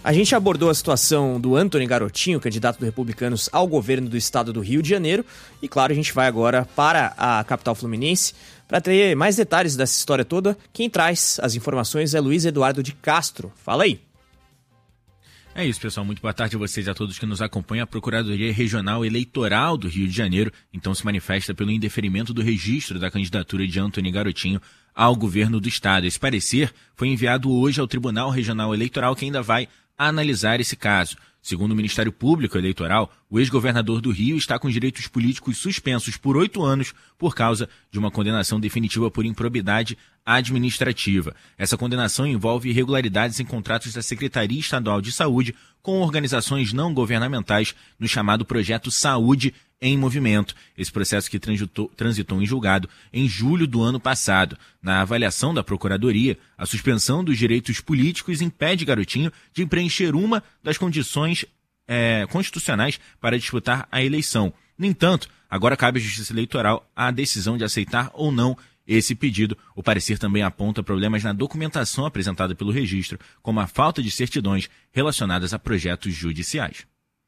A gente abordou a situação do Antony Garotinho, candidato do Republicanos ao governo do estado do Rio de Janeiro. E claro, a gente vai agora para a capital fluminense para ter mais detalhes dessa história toda. Quem traz as informações é Luiz Eduardo de Castro. Fala aí. É isso, pessoal. Muito boa tarde a vocês e a todos que nos acompanham. A Procuradoria Regional Eleitoral do Rio de Janeiro, então, se manifesta pelo indeferimento do registro da candidatura de Antony Garotinho ao governo do estado. Esse parecer foi enviado hoje ao Tribunal Regional Eleitoral, que ainda vai analisar esse caso. Segundo o Ministério Público Eleitoral, o ex-governador do Rio está com direitos políticos suspensos por 8 anos por causa de uma condenação definitiva por improbidade administrativa. Essa condenação envolve irregularidades em contratos da Secretaria Estadual de Saúde com organizações não governamentais no chamado Projeto Saúde em Movimento. Esse processo que transitou em julgado em julho do ano passado. Na avaliação da Procuradoria, a suspensão dos direitos políticos impede Garotinho de preencher uma das condições constitucionais para disputar a eleição. No entanto, agora cabe à Justiça Eleitoral a decisão de aceitar ou não esse pedido. O parecer também aponta problemas na documentação apresentada pelo registro, como a falta de certidões relacionadas a projetos judiciais.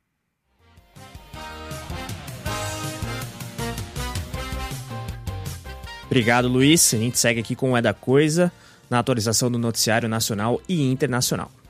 Obrigado, Luiz. A gente segue aqui com o É da Coisa, na atualização do noticiário nacional e internacional.